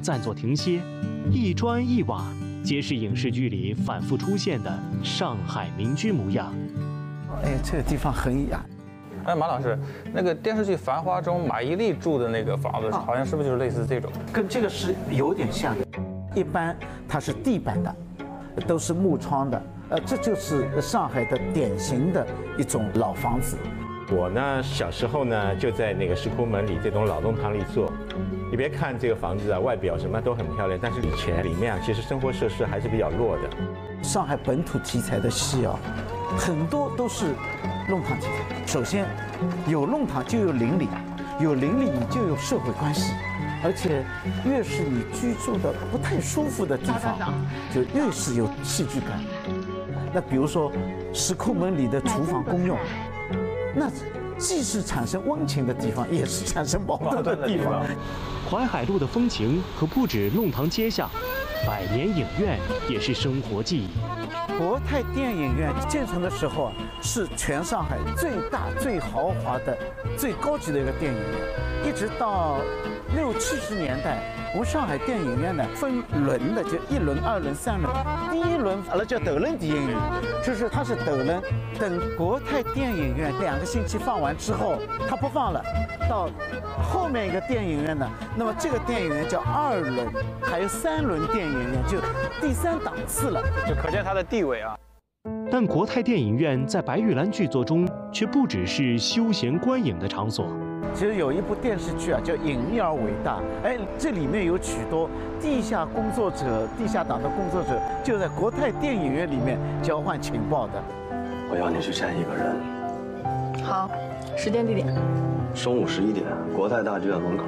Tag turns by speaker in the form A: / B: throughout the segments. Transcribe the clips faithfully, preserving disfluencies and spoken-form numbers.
A: 暂作停歇，一砖一瓦皆是影视剧里反复出现的上海民居模样。
B: 哎，这个地方很雅。
C: 哎，马老师，那个电视剧《繁花》中马伊琍住的那个房子，好像是不是就是类似这种？
B: 跟这个是有点像的。一般它是地板的，都是木窗的。呃，这就是上海的典型的一种老房子。
D: 我呢，小时候呢就在那个石库门里这栋老弄堂里做。你别看这个房子啊，外表什么都很漂亮，但是以前里面啊，其实生活设施还是比较弱的。
B: 上海本土题材的戏啊，很多都是弄堂题材。首先，有弄堂就有邻里，有邻里你就有社会关系，而且越是你居住的不太舒服的地方，就越是有戏剧感。那比如说石库门里的厨房公用，那既是产生温情的地方，也是产生矛盾的地方。
A: 淮海路的风情可不止弄堂街巷，百年影院也是生活记忆。
B: 国泰电影院建成的时候啊，是全上海最大、最豪华的、最高级的一个电影院。一直到六七十年代，我们上海电影院呢分轮的，就一轮、二轮、三轮。第一轮阿拉叫斗轮电影院，就是它是斗轮。等国泰电影院两个星期放完之后，它不放了，到后面一个电影院呢，那么这个电影院叫二轮，还有三轮电影院，就第三档次了，
C: 就可见它的地位啊。
A: 但国泰电影院在白玉兰剧作中却不只是休闲观影的场所。
B: 其实有一部电视剧啊，叫《隐秘而伟大》，哎，这里面有许多地下工作者、地下党的工作者，就在国泰电影院里面交换情报的。
E: 我要你去见一个人。
F: 好，时间地点。
E: 中午十一点，国泰大剧院门口。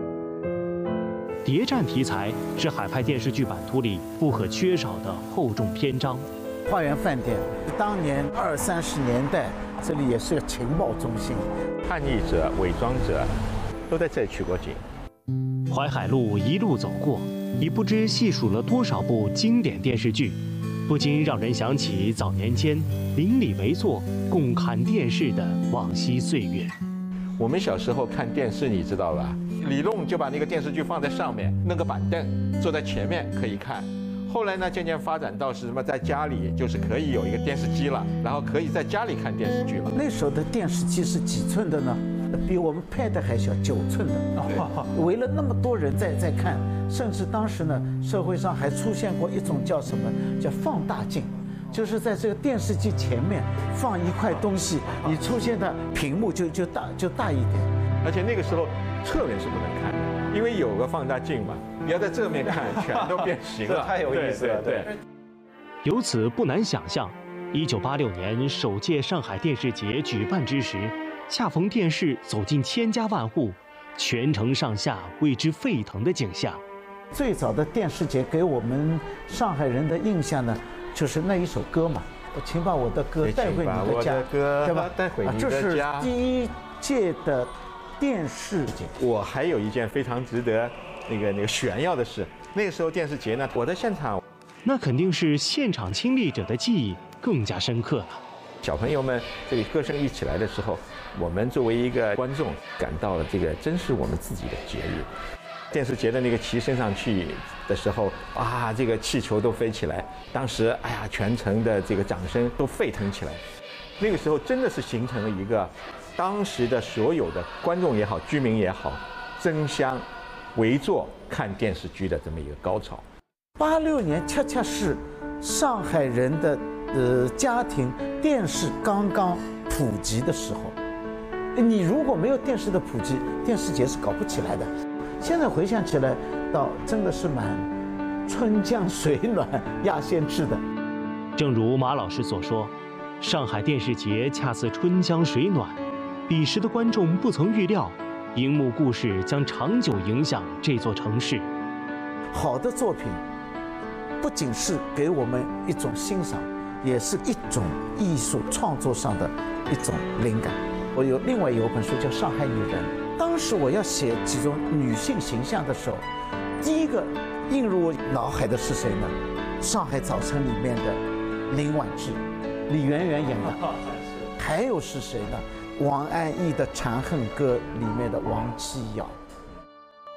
A: 谍战题材是海派电视剧版图里不可缺少的厚重篇章。
B: 花园饭店，当年二三十年代，这里也是个情报中心。
D: 叛逆者、伪装者都在这里取过景。
A: 淮海路一路走过，已不知细数了多少部经典电视剧，不禁让人想起早年间邻里围坐共看电视的往昔岁月。
D: 我们小时候看电视，你知道吧？李弄就把那个电视剧放在上面，弄个板凳，坐在前面可以看。后来呢，渐渐发展到是什么，在家里就是可以有一个电视机了，然后可以在家里看电视剧了。
B: 那时候的电视机是几寸的呢？比我们 Pad 还小，九寸的。围了那么多人在在看，甚至当时呢，社会上还出现过一种叫什么叫放大镜，就是在这个电视机前面放一块东西，你出现的屏幕就就大就大一点。
D: 而且那个时候侧面是不能看的，因为有个放大镜嘛，你要在正面看，全都变形了，
C: 太有意思了。对。
A: 由此不难想象，一九八六年首届上海电视节举办之时，恰逢电视走进千家万户，全城上下为之沸腾的景象。
B: 最早的电视节给我们上海人的印象呢，就是那一首歌嘛，我请把我的歌带回你的家，对吧？
D: 带回你的家。
B: 这是第一届的电视节。
D: 我还有一件非常值得那个那个炫耀的事，那个时候电视节呢，我在现场，
A: 那肯定是现场亲历者的记忆更加深刻了。
D: 小朋友们这里歌声一起来的时候，我们作为一个观众，感到了这个真是我们自己的节日。电视节的那个旗升上去的时候，啊，这个气球都飞起来，当时哎呀，全城的这个掌声都沸腾起来。那个时候真的是形成了一个当时的所有的观众也好，居民也好，争相围坐看电视剧的这么一个高潮。
B: 八六年恰恰是上海人的呃家庭电视刚刚普及的时候。你如果没有电视的普及，电视节是搞不起来的。现在回想起来，倒真的是蛮春江水暖鸭先知的。
A: 正如马老师所说，上海电视节恰似春江水暖，彼时的观众不曾预料，荧幕故事将长久影响这座城市。
B: 好的作品不仅是给我们一种欣赏，也是一种艺术创作上的一种灵感。我有另外有本书叫《上海女人》，当时我要写几种女性形象的时候，第一个映入我脑海的是谁呢？《上海早晨》里面的林婉芝，李圆圆演的。还有是谁呢？王安忆的《长恨歌》里面的王七瑶。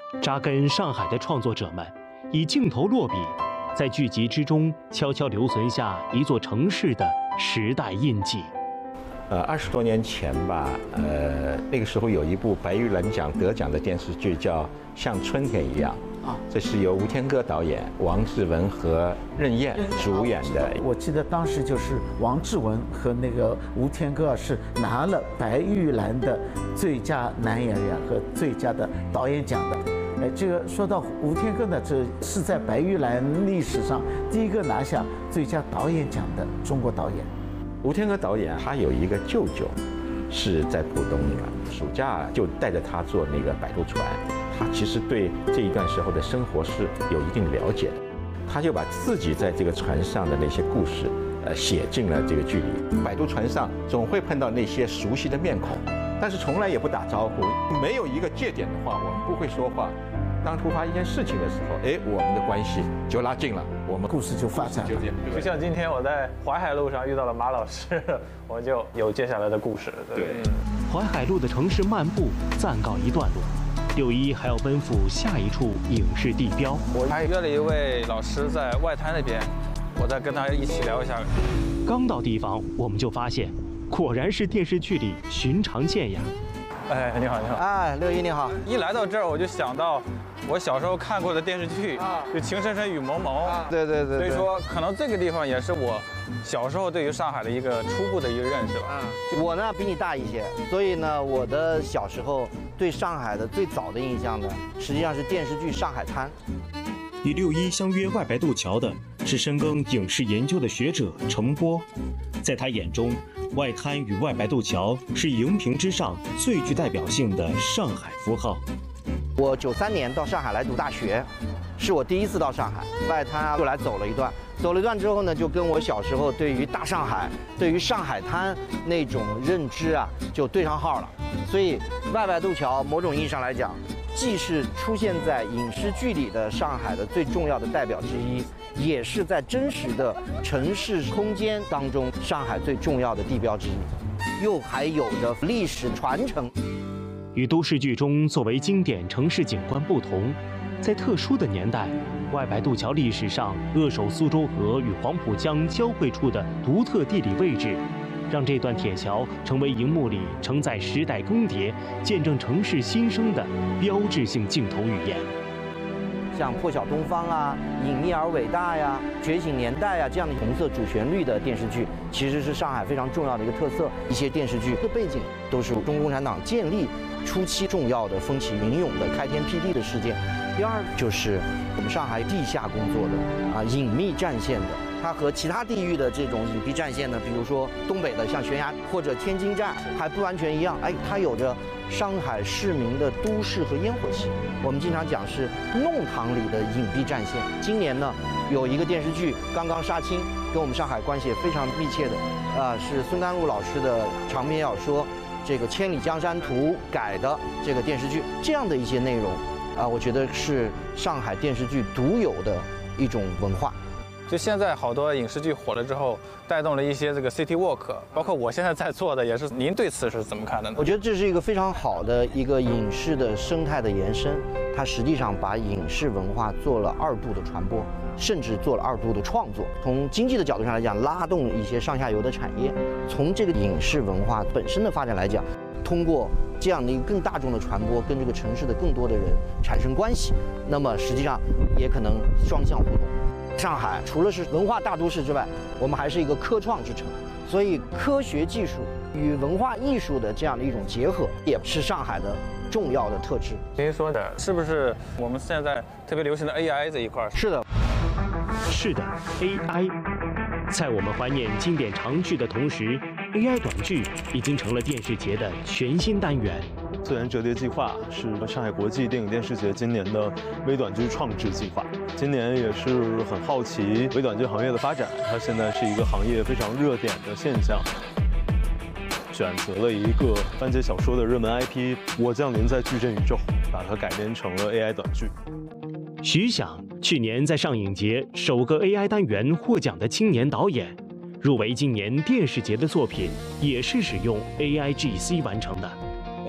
A: 扎根上海的创作者们，以镜头落笔，在剧集之中悄悄留存下一座城市的时代印记。
D: 呃，二十多年前吧，呃，那个时候有一部白玉兰奖得奖的电视剧叫《像春天一样》啊，这是由吴天歌导演、王志文和任燕主演的。
B: 我记得当时就是王志文和那个吴天歌是拿了白玉兰的最佳男演员和最佳的导演奖的。哎，这个说到吴天歌呢，这是在白玉兰历史上第一个拿下最佳导演奖的中国导演。
D: 吴天歌导演他有一个舅舅，是在浦东的，暑假就带着他坐那个摆渡船。他其实对这一段时候的生活是有一定了解的，他就把自己在这个船上的那些故事，呃，写进了这个剧里。摆渡船上总会碰到那些熟悉的面孔，但是从来也不打招呼，没有一个界点的话，我们不会说话。当突发一件事情的时候，哎，我们的关系就拉近了，我们
B: 故事就发展了。
C: 就像今天我在淮海路上遇到了马老师，我们就有接下来的故事。对，
A: 淮海路的城市漫步暂告一段落，六一还要奔赴下一处影视地标。
C: 我还约了一位老师在外滩那边，我再跟他一起聊一下。
A: 刚到地方，我们就发现，果然是电视剧里寻常见呀。
C: 哎，你好，你好。
F: 哎，六一你好。
C: 一来到这儿，我就想到我小时候看过的电视剧，就《情深深雨蒙蒙》。
F: 对对对。
C: 所以说，可能这个地方也是我小时候对于上海的一个初步的一个认识吧。
F: 我呢比你大一些，所以呢，我的小时候对上海的最早的印象呢，实际上是电视剧《上海滩》。
A: 与六一相约外白渡桥的是深耕影视研究的学者程波，在他眼中，外滩与外白渡桥是荧屏之上最具代表性的上海符号。
F: 我九三年到上海来读大学，是我第一次到上海，外滩啊，就来走了一段。走了一段之后呢，就跟我小时候对于大上海、对于上海滩那种认知啊，就对上号了。所以外白渡桥某种意义上来讲，既是出现在影视剧里的上海的最重要的代表之一，也是在真实的城市空间当中上海最重要的地标之一，又还有着历史传承。
A: 与都市剧中作为经典城市景观不同，在特殊的年代，外白渡桥历史上扼守苏州河与黄浦江交汇处的独特地理位置，让这段铁桥成为荧幕里承载时代更迭、见证城市新生的标志性镜头语言。
F: 像《破晓东方》啊、《隐秘而伟大》呀、《觉醒年代》呀这样的红色主旋律的电视剧，其实是上海非常重要的一个特色。一些电视剧的背景都是中国共产党建立初期重要的风起云涌的开天辟地的事件。第二就是我们上海地下工作的啊隐秘战线的，它和其他地域的这种隐蔽战线呢，比如说东北的像悬崖或者天津站还不完全一样，哎，它有着上海市民的都市和烟火气。我们经常讲是弄堂里的隐蔽战线。今年呢，有一个电视剧刚刚杀青，跟我们上海关系也非常密切的，啊、呃，是孙甘露老师的长篇小说这个《千里江山图》改的这个电视剧，这样的一些内容。啊，我觉得是上海电视剧独有的一种文化。
C: 就现在好多影视剧火了之后，带动了一些这个 City Walk， 包括我现在在做的也是。您对此是怎么看的呢？
F: 我觉得这是一个非常好的一个影视的生态的延伸，它实际上把影视文化做了二度的传播，甚至做了二度的创作。从经济的角度上来讲，拉动一些上下游的产业；从这个影视文化本身的发展来讲，通过这样的一个更大众的传播，跟这个城市的更多的人产生关系，那么实际上也可能双向互动。上海除了是文化大都市之外，我们还是一个科创之城，所以科学技术与文化艺术的这样的一种结合，也是上海的重要的特质。
C: 您说的是不是我们现在特别流行的 A I 这一块？
F: 是的，
A: 是的 ，A I。在我们怀念经典长剧的同时 ，A I 短剧已经成了电视节的全新单元。
G: 自然折叠计划是上海国际电影电视节今年的微短剧创制计划。今年也是很好奇微短剧行业的发展，它现在是一个行业非常热点的现象。选择了一个番茄小说的热门 I P《我降临在矩阵宇宙》，把它改编成了 A I 短剧。
A: 徐响去年在上影节首个 A I 单元获奖的青年导演，入围今年电视节的作品也是使用 A I G C 完成的。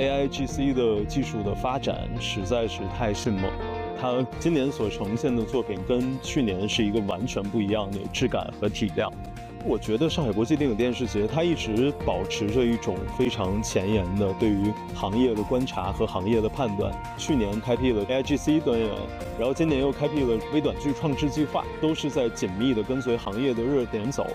G: A I G C 的技术的发展实在是太迅猛，它今年所呈现的作品跟去年是一个完全不一样的质感和体量。我觉得上海国际电影电视节它一直保持着一种非常前沿的对于行业的观察和行业的判断。去年开辟了 A I G C 单元，然后今年又开辟了微短剧创制计划，都是在紧密的跟随行业的热点走。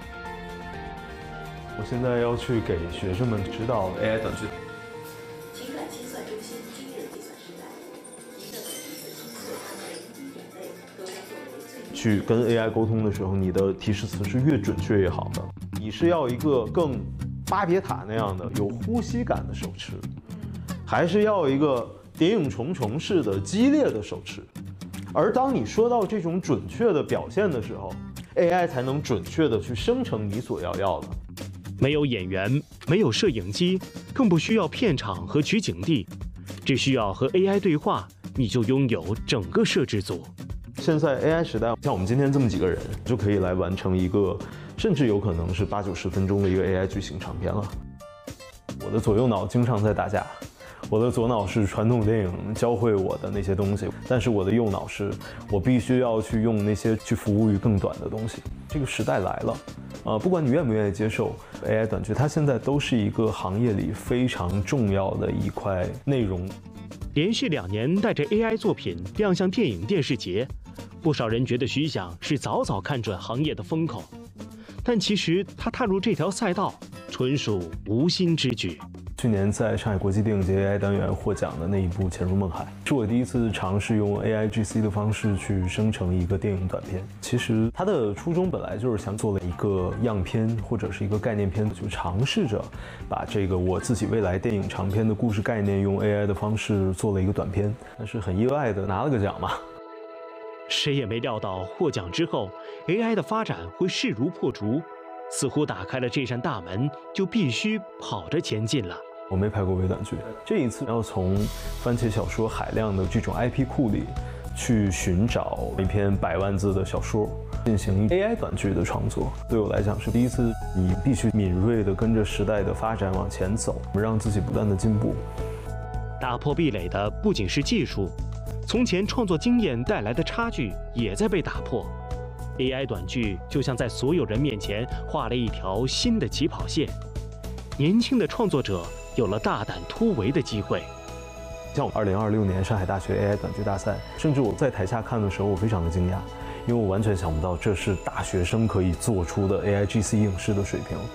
G: 我现在要去给学生们指导 A I 短剧。情感计算中心今日计算时代，一个每一次新测判的零点类都将作为最。去跟 A I 沟通的时候，你的提示词是越准确越好的。你是要一个更巴别塔那样的有呼吸感的手持，还是要一个谍影重重式的激烈的手持？而当你说到这种准确的表现的时候 ，A I 才能准确的去生成你所要要的。
A: 没有演员，没有摄影机，更不需要片场和取景地，只需要和 A I 对话，你就拥有整个摄制组。
G: 现在 A I 时代，像我们今天这么几个人，就可以来完成一个，甚至有可能是八九十分钟的一个 A I 剧情长片了。我的左右脑经常在打架，我的左脑是传统电影教会我的那些东西，但是我的右脑是我必须要去用那些去服务于更短的东西。这个时代来了。呃，不管你愿不愿意接受 A I 短剧，它现在都是一个行业里非常重要的一块内容。
A: 连续两年带着 A I 作品亮相电影电视节，不少人觉得徐想是早早看准行业的风口，但其实他踏入这条赛道纯属无心之举。
G: 去年在上海国际电影节 A I 单元获奖的那一部《潜入梦海》，是我第一次尝试用 A I G C 的方式去生成一个电影短片。其实它的初衷本来就是想做了一个样片或者是一个概念片，就尝试着把这个我自己未来电影长片的故事概念用 A I 的方式做了一个短片，但是很意外的拿了个奖嘛。
A: 谁也没料到获奖之后 A I 的发展会势如破竹，似乎打开了这扇大门，就必须跑着前进了。
G: 我没拍过微短剧，这一次要从番茄小说海量的这种 I P 库里去寻找一篇百万字的小说，进行 A I 短剧的创作。对我来讲是第一次，你必须敏锐地跟着时代的发展往前走，让自己不断地进步。
A: 打破壁垒的不仅是技术，从前创作经验带来的差距也在被打破。A I 短剧就像在所有人面前画了一条新的起跑线，年轻的创作者有了大胆突围的机会。
G: 像二零二六年上海大学 A I 短剧大赛，甚至我在台下看的时候，我非常的惊讶，因为我完全想不到这是大学生可以做出的 A I G C 影视的水平。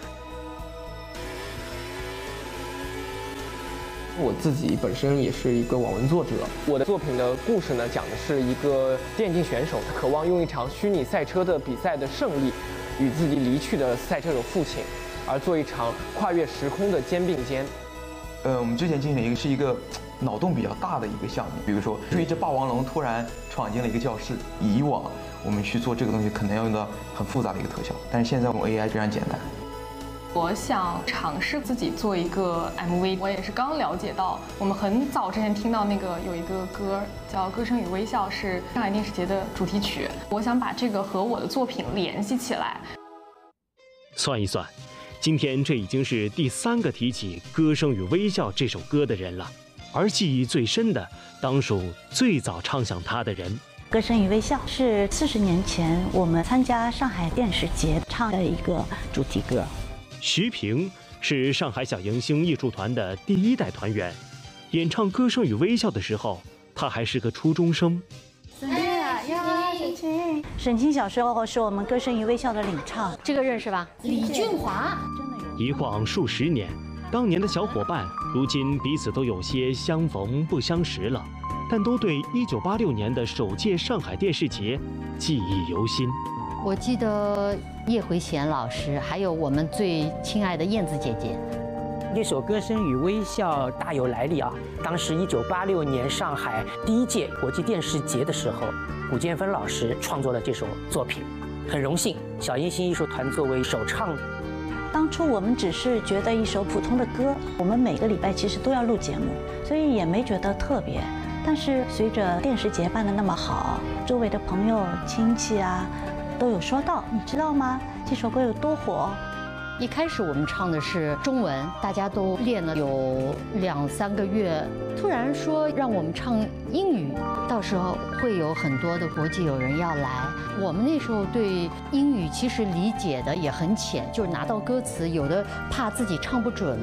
H: 我自己本身也是一个网文作者，我的作品的故事呢，讲的是一个电竞选手，他渴望用一场虚拟赛车的比赛的胜利，与自己离去的赛车手父亲，而做一场跨越时空的肩并肩。
I: 呃，我们之前进行了一个是一个脑洞比较大的一个项目，比如说，就一只霸王龙突然闯进了一个教室，以往我们去做这个东西可能要用到很复杂的一个特效，但是现在用 A I 非常简单。
J: 我想尝试自己做一个 M V， 我也是刚了解到，我们很早之前听到那个有一个歌叫《歌声与微笑》，是上海电视节的主题曲。我想把这个和我的作品联系起来。
A: 算一算，今天这已经是第三个提起《歌声与微笑》这首歌的人了，而记忆最深的，当属最早唱响它的人。
K: 歌声与微笑是四十年前我们参加上海电视节唱的一个主题歌。
A: 徐平是上海小迎星艺术团的第一代团员，演唱《歌声与微笑》的时候，他还是个初中生。
K: 沈清小时候是我们《歌声与微笑》的领唱，
L: 这个认识吧？李俊华。
A: 一晃数十年，当年的小伙伴，如今彼此都有些相逢不相识了，但都对一九八六年的首届上海电视节记忆犹新。
L: 我记得叶回贤老师，还有我们最亲爱的燕子姐姐。
M: 这首《歌声与微笑》大有来历啊！当时一九八六年上海第一届国际电视节的时候，古建芬老师创作了这首作品，很荣幸小迎星艺术团作为首唱。
K: 当初我们只是觉得一首普通的歌，我们每个礼拜其实都要录节目，所以也没觉得特别。但是随着电视节办得那么好，周围的朋友亲戚啊，都有说到，你知道吗？这首歌有多火？
L: 一开始我们唱的是中文，大家都练了有两三个月，突然说让我们唱英语，到时候会有很多的国际友人要来。我们那时候对英语其实理解的也很浅，就是拿到歌词，有的怕自己唱不准